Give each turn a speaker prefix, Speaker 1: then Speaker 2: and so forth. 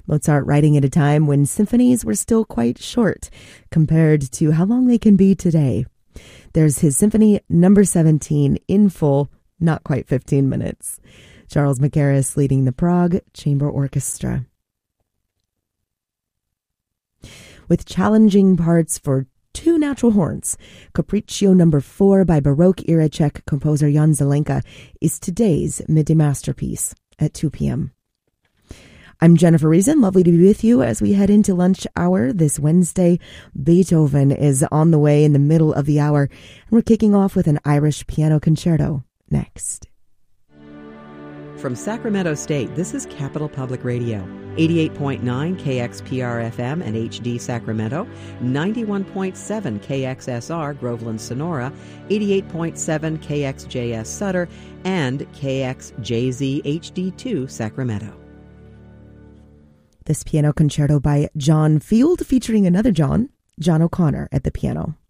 Speaker 1: Mozart writing at a time when symphonies were still quite short compared to how long they can be today. There's his Symphony Number 17 in full, not quite 15 minutes. Charles Mackerras leading the Prague Chamber Orchestra. With challenging parts for two natural horns, Capriccio No. 4 by Baroque-era Czech composer Jan Zelenka is today's midday masterpiece at 2 p.m. I'm Jennifer Reason. Lovely to be with you as we head into lunch hour this Wednesday. Beethoven is on the way in the middle of the hour, and we're kicking off with an Irish piano concerto next.
Speaker 2: From Sacramento State, this is Capital Public Radio, 88.9 KXPR-FM and HD Sacramento, 91.7 KXSR Groveland Sonora, 88.7 KXJS Sutter, and KXJZ HD2 Sacramento.
Speaker 1: This piano concerto by John Field featuring another John O'Connor at the piano.